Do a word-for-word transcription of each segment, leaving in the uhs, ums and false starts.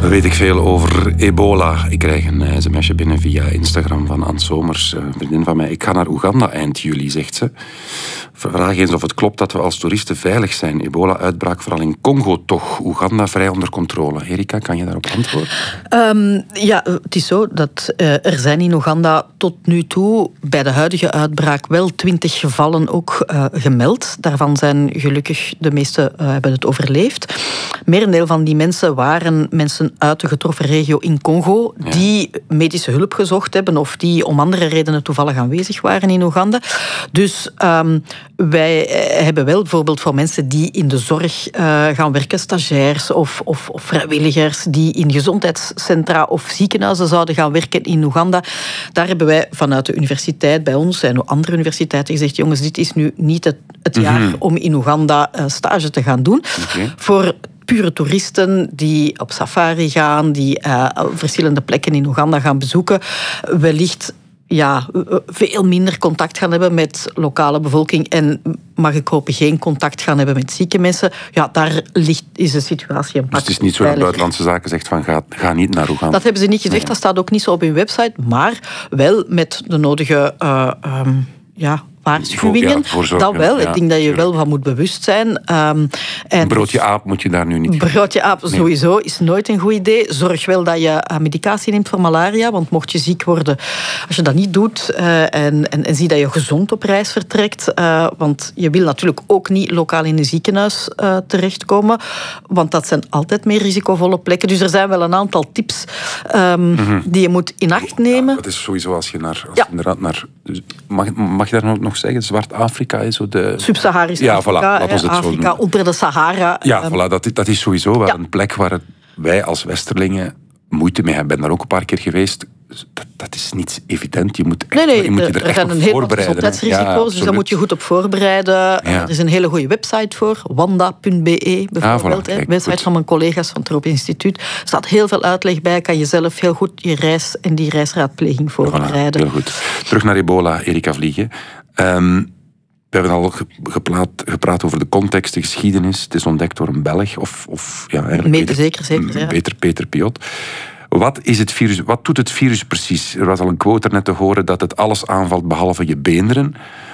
Weet ik veel over ebola. Ik krijg een sms'je binnen via Instagram van Anne Somers, een vriendin van mij. Ik ga naar Oeganda eind juli, zegt ze. Vraag eens of het klopt dat we als toeristen veilig zijn. Ebola-uitbraak vooral in Congo toch. Oeganda vrij onder controle. Erika, kan je daarop antwoorden? Um, ja, het is zo dat uh, er zijn in Oeganda tot nu toe bij de huidige uitbraak wel twintig gevallen ook uh, gemeld. Daarvan zijn gelukkig de meeste uh, hebben het overleefd. Merendeel van die mensen waren mensen uit de getroffen regio in Congo ja. die medische hulp gezocht hebben of die om andere redenen toevallig aanwezig waren in Oeganda. Dus um, wij hebben wel bijvoorbeeld voor mensen die in de zorg uh, gaan werken, stagiairs of, of, of vrijwilligers die in gezondheidscentra of ziekenhuizen zouden gaan werken in Oeganda. Daar hebben wij vanuit de universiteit bij ons en andere universiteiten gezegd, jongens, dit is nu niet het, het jaar mm-hmm. om in Oeganda uh, stage te gaan doen. Okay. Voor pure toeristen die op safari gaan, die uh, verschillende plekken in Oeganda gaan bezoeken, wellicht ja, veel minder contact gaan hebben met lokale bevolking en mag ik hopen geen contact gaan hebben met zieke mensen. Ja, daar ligt, is de situatie een pak. Dus het is niet zo dat Buitenlandse Zaken zegt van ga, ga niet naar Oeganda? Dat hebben ze niet gezegd, nee. Dat staat ook niet zo op hun website, maar wel met de nodige Uh, um, ja, waarschuwingen. Ja, dat wel. Ja, ik denk dat je wel van moet bewust zijn. Um, en een broodje aap moet je daar nu niet. Broodje aap nee. sowieso is nooit een goed idee. Zorg wel dat je medicatie neemt voor malaria, want mocht je ziek worden, als je dat niet doet uh, en, en, en zie dat je gezond op reis vertrekt, uh, want je wil natuurlijk ook niet lokaal in een ziekenhuis uh, terechtkomen, want dat zijn altijd meer risicovolle plekken. Dus er zijn wel een aantal tips um, mm-hmm. die je moet in acht nemen. Ja, dat is sowieso als je naar, als ja. je inderdaad naar dus mag, mag je daar nog zeggen, Zwart-Afrika is zo de Sub-Saharisch ja, Afrika, voilà, laat ons het Afrika zo onder de Sahara. Ja, um, voilà, dat, dat is sowieso wel ja. een plek waar wij als Westerlingen moeite mee hebben. Ik ben daar ook een paar keer geweest. Dat, dat is niet evident. Je moet, echt, nee, nee, je moet je er, er echt zijn op een heel voorbereiden. gezondheidsrisico's, ja, dus daar moet je goed op voorbereiden. Ja. Er is een hele goede website voor, wanda punt be bijvoorbeeld. Ah, voilà, kijk, website goed. Van mijn collega's van het Troop Instituut. Er staat heel veel uitleg bij. Kan je zelf heel goed je reis en die reisraadpleging voorbereiden. Voilà, heel goed. Terug naar ebola, Erika Vliegen. Um, We hebben al gepraat, gepraat over de context, de geschiedenis. Het is ontdekt door een Belg, of, of ja, eigenlijk Peter, zeker, zeker, ja. Peter, Peter Piot. Wat, is het virus, wat doet het virus precies? Er was al een quote er net te horen dat het alles aanvalt behalve je beenderen.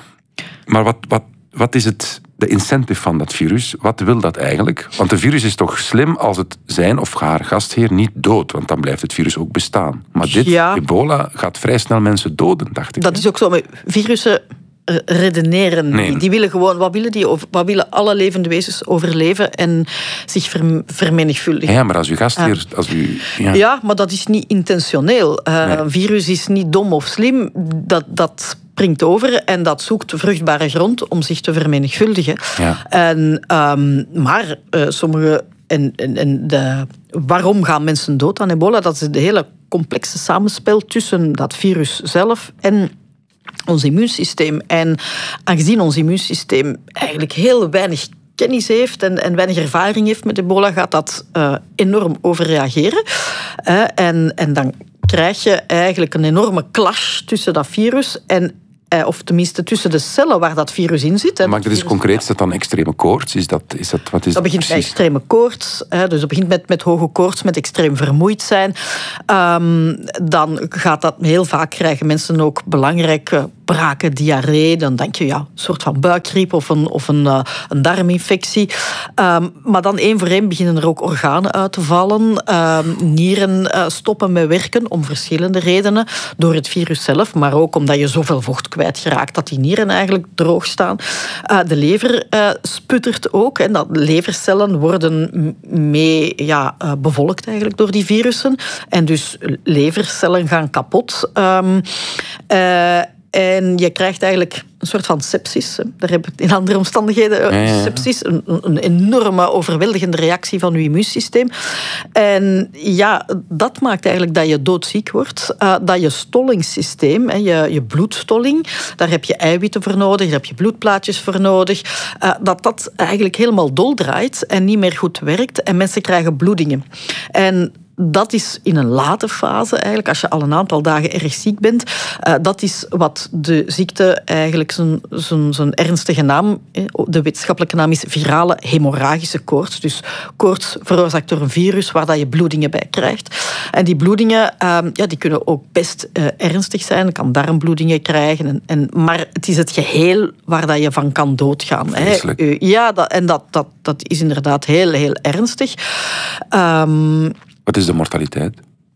Maar wat, wat, wat is het, de incentive van dat virus? Wat wil dat eigenlijk? Want een virus is toch slim als het zijn of haar gastheer niet doodt, want dan blijft het virus ook bestaan. Maar dit, ja. ebola, gaat vrij snel mensen doden, dacht ik. Dat is ook zo met virussen. Redeneren. Nee. Die willen gewoon, wat willen die? Wat willen alle levende wezens overleven en zich vermenigvuldigen? Ja, maar als u gastheer... Uh, als u, ja. ja, maar dat is niet intentioneel. Uh, nee. Een virus is niet dom of slim. Dat, dat springt over en dat zoekt vruchtbare grond om zich te vermenigvuldigen. Ja. En, um, maar uh, sommige... En, en, en de, waarom gaan mensen dood aan ebola? Dat is een hele complexe samenspel tussen dat virus zelf en ons immuunsysteem. En aangezien ons immuunsysteem eigenlijk heel weinig kennis heeft en, en weinig ervaring heeft met ebola, gaat dat uh, enorm overreageren. Uh, en, en dan krijg je eigenlijk een enorme clash tussen dat virus en Uh, of tenminste tussen de cellen waar dat virus in zit. Maak dat eens concreet. Is dat dan extreme koorts? Is dat, is dat, wat is dat begint precies? met extreme koorts. Hè, dus dat begint met, met hoge koorts, met extreem vermoeid zijn. Um, dan gaat dat heel vaak krijgen mensen ook belangrijke braken, diarree. Dan denk je, ja, een soort van buikgriep of een, of een, uh, een darminfectie. Um, maar dan één voor één beginnen er ook organen uit te vallen. Um, nieren uh, stoppen met werken om verschillende redenen. Door het virus zelf, maar ook omdat je zoveel vocht kwijtgeraakt dat die nieren eigenlijk droog staan. Uh, de lever uh, sputtert ook. En dat levercellen worden mee ja, uh, bevolkt eigenlijk door die virussen. En dus levercellen gaan kapot. Um, uh, En je krijgt eigenlijk een soort van sepsis. Daar heb ik in andere omstandigheden. Ja, ja. Sepsis, een, een enorme, overweldigende reactie van je immuunsysteem. En ja, dat maakt eigenlijk dat je doodziek wordt. Uh, dat je stollingssysteem, je, je bloedstolling, daar heb je eiwitten voor nodig, daar heb je bloedplaatjes voor nodig. Uh, dat dat eigenlijk helemaal doldraait en niet meer goed werkt. En mensen krijgen bloedingen. En dat is in een late fase eigenlijk, als je al een aantal dagen erg ziek bent. Uh, dat is wat de ziekte eigenlijk zijn, zijn, zijn ernstige naam, de wetenschappelijke naam is virale hemorragische koorts. Dus koorts veroorzaakt door een virus waar dat je bloedingen bij krijgt. En die bloedingen uh, ja, die kunnen ook best uh, ernstig zijn. Je kan darmbloedingen krijgen. En, en, maar het is het geheel waar dat je van kan doodgaan. Hè. Ja, dat, en dat, dat, dat is inderdaad heel, heel ernstig. Um, Wat is de mortaliteit?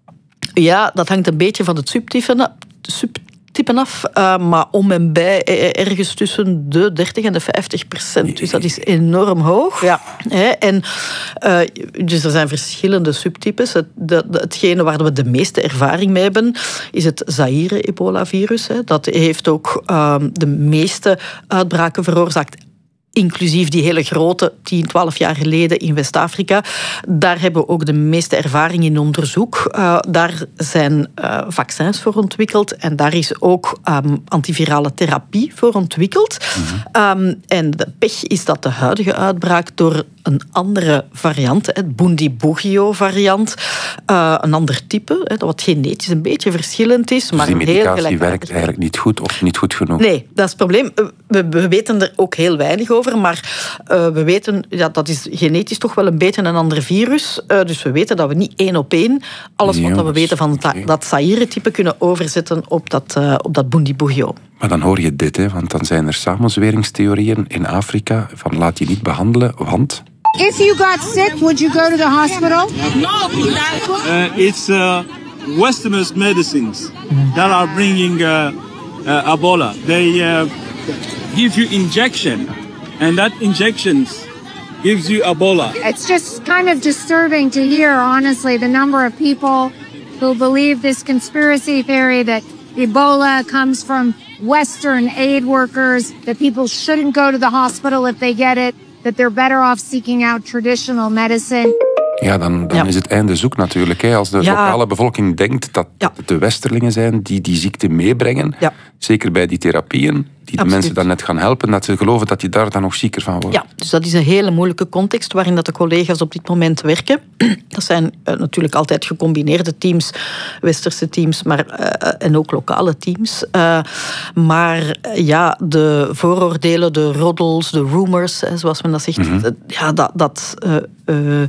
Ja, dat hangt een beetje van het subtype, subtype af. Uh, maar om en bij ergens tussen de dertig en de vijftig procent. Dus dat is enorm hoog. Ja. En, uh, dus er zijn verschillende subtypes. Het, de, hetgene waar we de meeste ervaring mee hebben, is het Zaire-ebola-virus. Dat heeft ook uh, de meeste uitbraken veroorzaakt. Inclusief die hele grote, tien, twaalf jaar geleden in West-Afrika. Daar hebben we ook de meeste ervaring in onderzoek. Uh, daar zijn uh, vaccins voor ontwikkeld. En daar is ook um, antivirale therapie voor ontwikkeld. Mm-hmm. Um, en de pech is dat de huidige uitbraak door een andere variant, het Bundibugyo-variant, uh, een ander type, wat genetisch een beetje verschillend is. Dus maar die medicatie heel werkt eigenlijk niet goed of niet goed genoeg? Nee, dat is het probleem. We, we weten er ook heel weinig over, maar uh, we weten, ja, dat is genetisch toch wel een beetje een ander virus. Uh, dus we weten dat we niet één op één alles wat Jongens, we weten van okay. dat, dat Zaire-type kunnen overzetten op dat, uh, op dat Bundibugyo. Maar dan hoor je dit, hè, want dan zijn er samenzweringstheorieën in Afrika van laat je niet behandelen, want... If you got sick, would you go to the hospital? No, uh, it's uh, Westerners medicines that are bringing uh, uh, Ebola. They uh, give you injection, and that injections gives you Ebola. It's just kind of disturbing to hear, honestly, the number of people who believe this conspiracy theory that Ebola comes from Western aid workers, that people shouldn't go to the hospital if they get it, that they're better off seeking out traditional medicine. Ja, dan, dan ja. is het einde zoek natuurlijk. Hè. Als de ja. lokale bevolking denkt dat ja. het de Westerlingen zijn die die ziekte meebrengen, ja. zeker bij die therapieën, die Absoluut. de mensen dan net gaan helpen, dat ze geloven dat die daar dan nog zieker van worden. Ja, dus dat is een hele moeilijke context waarin dat de collega's op dit moment werken. Dat zijn uh, natuurlijk altijd gecombineerde teams, westerse teams, maar, uh, en ook lokale teams. Uh, maar uh, ja, de vooroordelen, de roddels, de rumors, hè, zoals men dat zegt, mm-hmm. uh, ja, dat... dat uh, uh,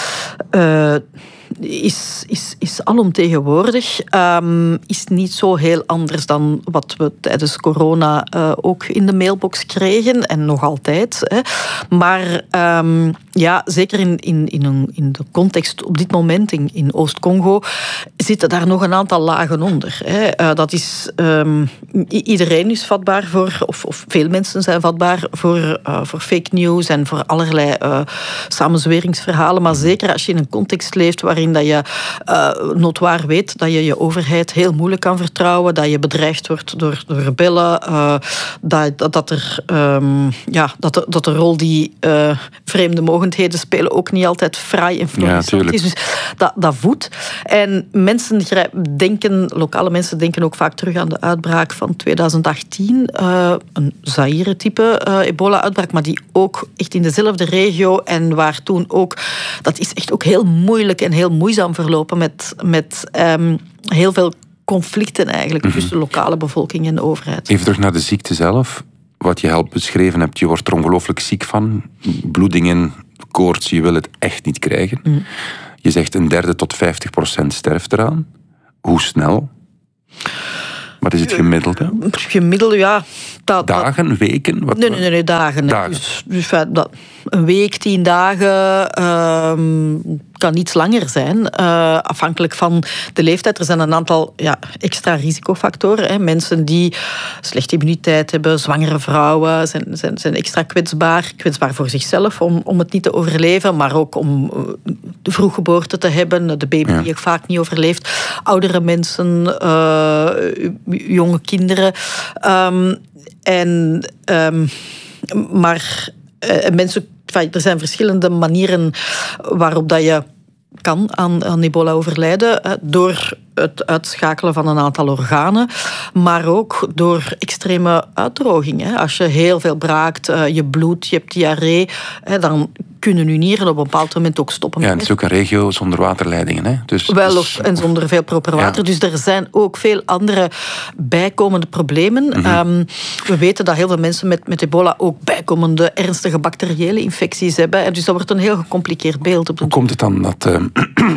Uh, is, is, is alomtegenwoordig. Um, is niet zo heel anders dan wat we tijdens corona uh, ook in de mailbox kregen. En nog altijd. Hè. Maar um, ja, zeker in, in, in, een, in de context op dit moment in, in Oost-Congo zitten daar nog een aantal lagen onder. Hè. Uh, dat is... Um, iedereen is vatbaar voor... Of, of veel mensen zijn vatbaar voor, uh, voor fake news en voor allerlei uh, samenzweringsverhalen. Maar zeker als je in een context leeft waarin dat je uh, notoir weet dat je je overheid heel moeilijk kan vertrouwen, dat je bedreigd wordt door, door rebellen, uh, dat, dat, dat, er, um, ja, dat, de, dat de rol die uh, vreemde mogendheden spelen ook niet altijd fraai en florissant ja, is. Dus dat, dat voedt. En mensen denken, lokale mensen denken ook vaak terug aan de uitbraak van tweeduizend achttien. Uh, een Zaire-type uh, ebola-uitbraak, maar die ook echt in dezelfde regio en waar toen ook... Dat is echt ook heel moeilijk en heel moeizaam verlopen met, met um, heel veel conflicten eigenlijk mm-hmm. tussen de lokale bevolking en de overheid. Even terug naar de ziekte zelf. Wat je al beschreven hebt, je wordt er ongelooflijk ziek van. Bloedingen, koorts, je wil het echt niet krijgen. Mm. Je zegt een derde tot vijftig procent sterft eraan. Hoe snel? Wat is het gemiddelde? Gemiddelde, ja. Dat, dagen, dat... weken? Wat... Nee, nee, nee, dagen. dagen. Dus, dus dat, een week, tien dagen... Um, kan iets langer zijn, uh, afhankelijk van de leeftijd. Er zijn een aantal ja, extra risicofactoren. Hè. Mensen die slechte immuniteit hebben, zwangere vrouwen, zijn, zijn, zijn extra kwetsbaar. Kwetsbaar voor zichzelf om, om het niet te overleven, maar ook om de vroeggeboorte te hebben, de baby ja. die ook vaak niet overleeft. Oudere mensen, uh, jonge kinderen. Um, en, um, maar uh, mensen... Er zijn verschillende manieren waarop dat je kan aan, aan ebola overlijden. Door het uitschakelen van een aantal organen, maar ook door extreme uitdroging. Als je heel veel braakt, je bloedt, je hebt diarree, dan kunnen hun nieren op een bepaald moment ook stoppen. Ja, en het is ook een regio zonder waterleidingen. Hè? Dus, Wel, dus, of, en zonder veel proper water. Ja. Dus er zijn ook veel andere bijkomende problemen. Mm-hmm. Um, we weten dat heel veel mensen met, met ebola ook bijkomende ernstige bacteriële infecties hebben. En dus dat wordt een heel gecompliceerd beeld. Op de Hoe komt het dan dat... Uh,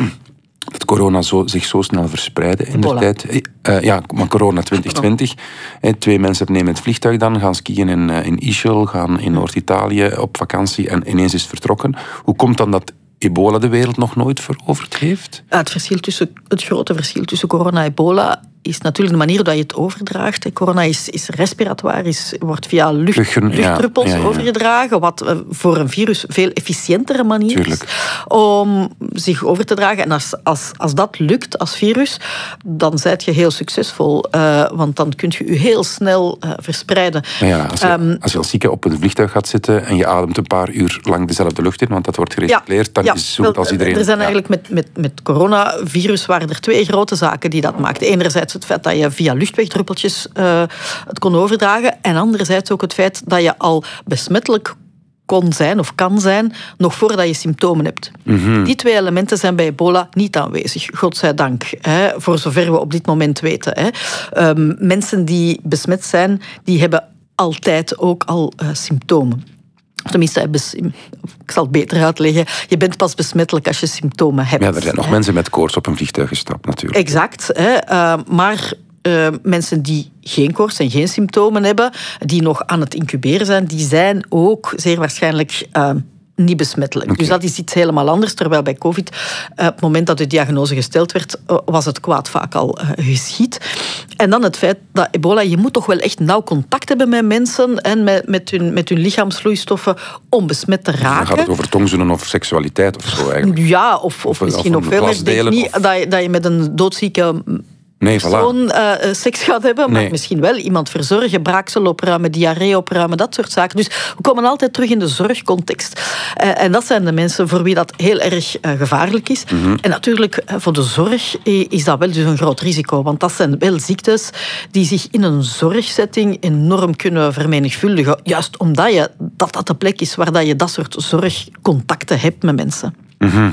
dat corona zo, zich zo snel verspreidde in de tijd. Uh, ja, maar corona twintig twintig. Hey, twee mensen nemen het vliegtuig dan, gaan skiën in, uh, in Ischel, gaan in Noord-Italië op vakantie en ineens is het vertrokken. Hoe komt dan dat ebola de wereld nog nooit veroverd heeft? Het, verschil tussen, het grote verschil tussen corona en ebola is natuurlijk de manier hoe je het overdraagt. Corona is, is respiratoire, is, wordt via lucht, Luchten, luchtdruppels ja, ja, ja. overgedragen, wat voor een virus een veel efficiëntere manier Tuurlijk. is om zich over te dragen. En als, als, als dat lukt als virus, dan zijt je heel succesvol. Uh, want dan kun je je heel snel uh, verspreiden. Ja, als, je, um, als je als zieke op een vliegtuig gaat zitten en je ademt een paar uur lang dezelfde lucht in, want dat wordt gerecycleerd, ja, dan ja, is het zo goed als iedereen... Er zijn ja. eigenlijk met, met, met coronavirus waren er twee grote zaken die dat maakten. Enerzijds het feit dat je via luchtwegdruppeltjes uh, het kon overdragen. En anderzijds ook het feit dat je al besmettelijk kon zijn of kan zijn, nog voordat je symptomen hebt. Mm-hmm. Die twee elementen zijn bij ebola niet aanwezig, godzijdank. Hè, voor zover we op dit moment weten. Hè. Um, mensen die besmet zijn, die hebben altijd ook al uh, symptomen. Tenminste, ik zal het beter uitleggen. Je bent pas besmettelijk als je symptomen hebt. Ja, er zijn nog hè. mensen met koorts op een vliegtuig gestapt, natuurlijk. Exact. Hè. Uh, maar uh, mensen die geen koorts en geen symptomen hebben, die nog aan het incuberen zijn, die zijn ook zeer waarschijnlijk... Uh, niet besmettelijk. Okay. Dus dat is iets helemaal anders. Terwijl bij COVID, op het moment dat de diagnose gesteld werd, was het kwaad vaak al uh, geschied. En dan het feit dat ebola, je moet toch wel echt nauw contact hebben met mensen en met, met, hun, met hun lichaamsvloeistoffen om besmet te raken. Dan gaat het over tongzoenen of seksualiteit of zo eigenlijk. Ja, of, of, of misschien nog veel meer. Ik denk niet of... dat, je, dat je met een doodzieke... Nee, persoon uh, seks gaat hebben, maar nee. misschien wel iemand verzorgen, braaksel opruimen, diarree opruimen, dat soort zaken. Dus we komen altijd terug in de zorgcontext. Uh, en dat zijn de mensen voor wie dat heel erg uh, gevaarlijk is. Mm-hmm. En natuurlijk, uh, voor de zorg is dat wel dus een groot risico, want dat zijn wel ziektes die zich in een zorgsetting enorm kunnen vermenigvuldigen, juist omdat je, dat, dat de plek is waar dat je dat soort zorgcontacten hebt met mensen. Mm-hmm.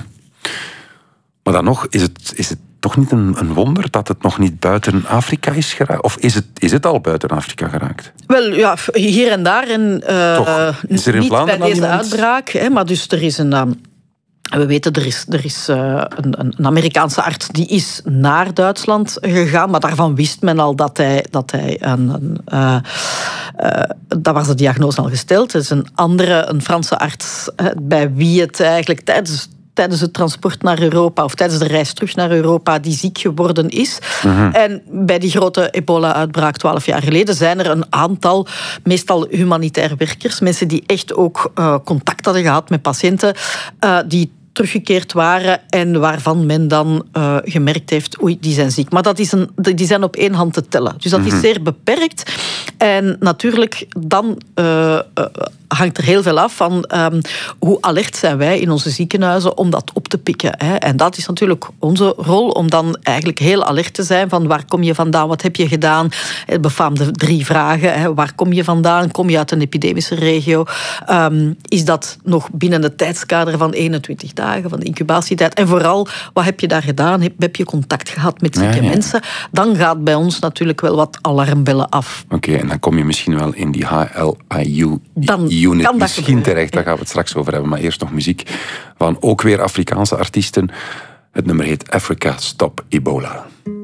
Maar dan nog, is het... Is het toch niet een, een wonder dat het nog niet buiten Afrika is geraakt? Of is het, is het al buiten Afrika geraakt? Wel, ja, hier en daar. En, uh, toch? Is er in niet Vlaanderen bij deze iemand? uitbraak, hè, maar dus er is een... Uh, we weten, er is, er is uh, een, een Amerikaanse arts die is naar Duitsland gegaan, maar daarvan wist men al dat hij... Dat hij een, een, uh, uh, dat was de diagnose al gesteld. Er is een andere, een Franse arts, uh, bij wie het eigenlijk tijdens... tijdens het transport naar Europa of tijdens de reis terug naar Europa die ziek geworden is. Mm-hmm. En bij die grote ebola-uitbraak twaalf jaar geleden zijn er een aantal, meestal humanitaire werkers, mensen die echt ook uh, contact hadden gehad met patiënten, uh, die teruggekeerd waren en waarvan men dan uh, gemerkt heeft, oei, die zijn ziek. Maar dat is een, die zijn op één hand te tellen. Dus dat mm-hmm. is zeer beperkt. En natuurlijk, dan uh, uh, hangt er heel veel af van um, hoe alert zijn wij in onze ziekenhuizen om dat op te pikken. Hè. En dat is natuurlijk onze rol, om dan eigenlijk heel alert te zijn van waar kom je vandaan, wat heb je gedaan? De befaamde drie vragen. Hè. Waar kom je vandaan? Kom je uit een epidemische regio? Um, is dat nog binnen het tijdskader van eenentwintig dagen, van de incubatietijd? En vooral, wat heb je daar gedaan? Heb, heb je contact gehad met zieke ja, ja. mensen? Dan gaat bij ons natuurlijk wel wat alarmbellen af. Oké, okay, en dan kom je misschien wel in die H L I U-unit misschien terecht. Daar gaan we het straks over hebben. Maar eerst nog muziek van ook weer Afrikaanse artiesten. Het nummer heet Africa Stop Ebola.